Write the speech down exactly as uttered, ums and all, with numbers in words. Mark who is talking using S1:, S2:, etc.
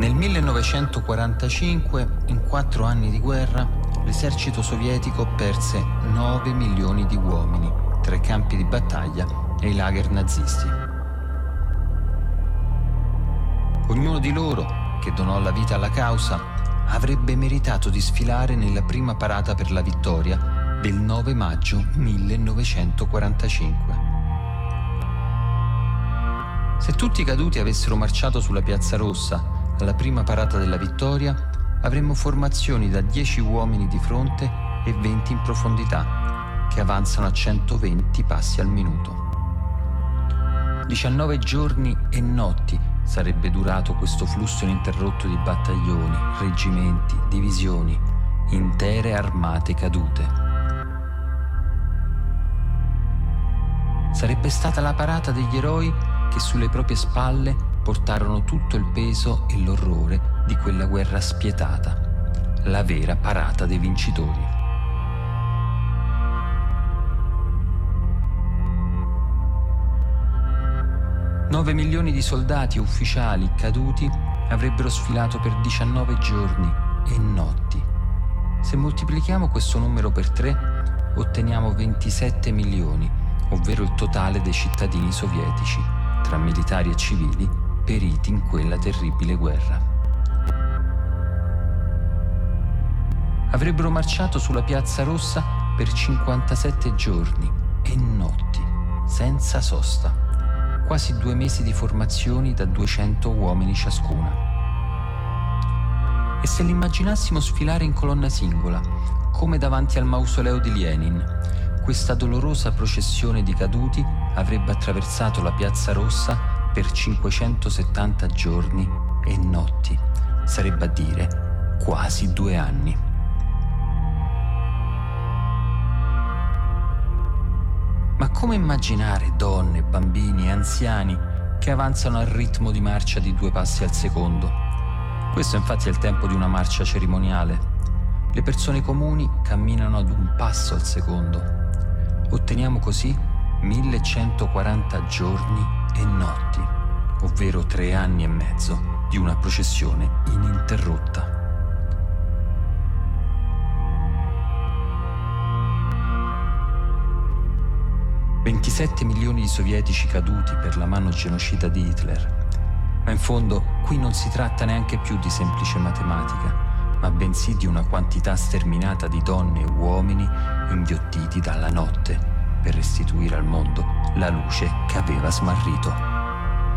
S1: Nel millenovecentoquarantacinque, in quattro anni di guerra, l'esercito sovietico perse nove milioni di uomini tra i campi di battaglia e i lager nazisti. Ognuno di loro, che donò la vita alla causa, avrebbe meritato di sfilare nella prima parata per la vittoria del nove maggio millenovecentoquarantacinque. Se tutti i caduti avessero marciato sulla Piazza Rossa alla prima parata della vittoria, avremmo formazioni da dieci uomini di fronte e venti in profondità, che avanzano a centoventi passi al minuto. diciannove giorni e notti sarebbe durato questo flusso ininterrotto di battaglioni, reggimenti, divisioni, intere armate cadute. Sarebbe stata la parata degli eroi che sulle proprie spalle portarono tutto il peso e l'orrore di quella guerra spietata, la vera parata dei vincitori. nove milioni di soldati e ufficiali caduti avrebbero sfilato per diciannove giorni e notti. Se moltiplichiamo questo numero per tre, otteniamo ventisette milioni, ovvero il totale dei cittadini sovietici, tra militari e civili, periti in quella terribile guerra. Avrebbero marciato sulla Piazza Rossa per cinquantasette giorni e notti, senza sosta, quasi due mesi di formazioni da duecento uomini ciascuna. E se li immaginassimo sfilare in colonna singola, come davanti al mausoleo di Lenin, questa dolorosa processione di caduti avrebbe attraversato la Piazza Rossa per cinquecentosettanta giorni e notti, sarebbe a dire quasi due anni. Ma come immaginare donne, bambini e anziani che avanzano al ritmo di marcia di due passi al secondo? Questo infatti è il tempo di una marcia cerimoniale. Le persone comuni camminano ad un passo al secondo. Otteniamo così millecentoquaranta giorni e notti, ovvero tre anni e mezzo di una processione ininterrotta. ventisette milioni di sovietici caduti per la mano genocida di Hitler. Ma in fondo qui non si tratta neanche più di semplice matematica, ma bensì di una quantità sterminata di donne e uomini inghiottiti dalla notte per restituire al mondo la luce che aveva smarrito.